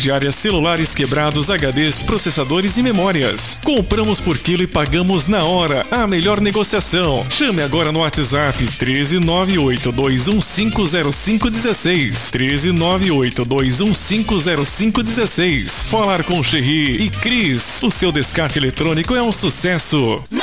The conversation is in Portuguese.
diária celulares quebrados, HDs, processadores e memórias. Compramos por quilo e pagamos na hora. A melhor negociação. Chame agora no WhatsApp 13982150516. 13982150516. Falar com Cherry e Cris. O seu descarte eletrônico é um sucesso.